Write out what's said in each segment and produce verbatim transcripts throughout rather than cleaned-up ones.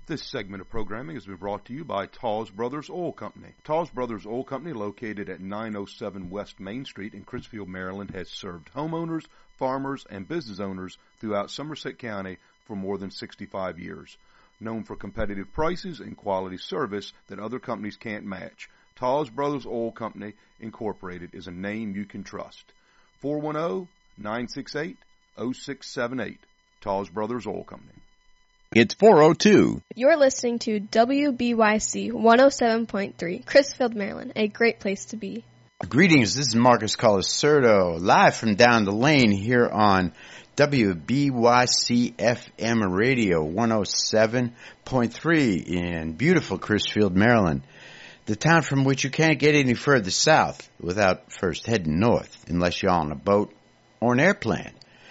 This segment of programming has been brought to you by Tawes Brothers Oil Company. Tawes Brothers Oil Company, located at nine oh seven West Main Street in Crisfield, Maryland, has served homeowners, farmers, and business owners throughout Somerset County for more than sixty-five years. Known for competitive prices and quality service that other companies can't match, Tawes Brothers Oil Company, Incorporated is a name you can trust. four one zero, nine six eight, zero six seven eight. Tawes Brothers Oil Company. It's four oh two. You're listening to W B Y C one oh seven point three, Crisfield, Maryland, a great place to be. Greetings, this is Marcus Colacerto, live from down the lane here on W B Y C F M Radio one oh seven point three in beautiful Crisfield, Maryland, the town from which you can't get any further south without first heading north, unless you're on a boat or an airplane.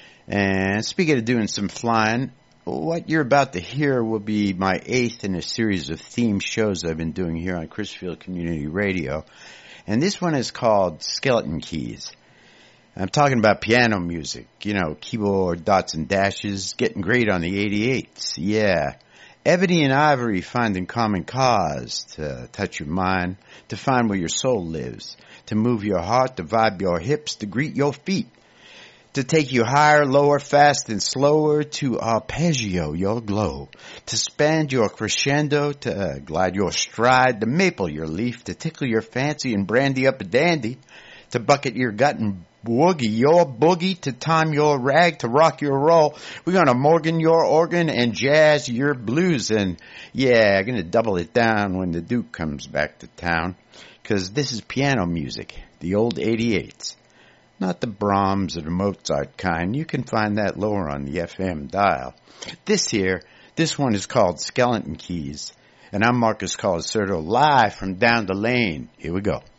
And speaking of doing some flying, what you're about to hear will be my eighth in a series of theme shows I've been doing here on Crisfield Community Radio. And this one is called Skeleton Keys. I'm talking about piano music, you know, keyboard dots and dashes, getting great on the eighty-eights, yeah. Ebony and ivory finding common cause to touch your mind, to find where your soul lives, to move your heart, to vibe your hips, to greet your feet, to take you higher, lower, fast, and slower, to arpeggio your glow, to spand your crescendo, to uh, glide your stride, to maple your leaf, to tickle your fancy and brandy up a dandy, to bucket your gut and woogie your boogie, to time your rag, to rock your roll. We're going to Morgan your organ and jazz your blues. And yeah, I'm going to double it down when the Duke comes back to town, because this is piano music, the old eighty-eights. Not the Brahms or the Mozart kind. You can find that lower on the F M dial. This here, this one is called Skeleton Keys. And I'm Marcus Colacerto, live from down the lane. Here we go.